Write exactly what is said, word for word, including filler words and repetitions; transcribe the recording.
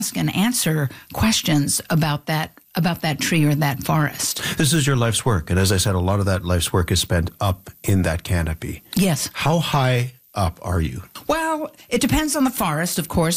ask and answer questions about that about that tree or that forest. This is your life's work. And as I said, a lot of that life's work is spent up in that canopy. Yes. How high up are you? Well, it depends on the forest, of course.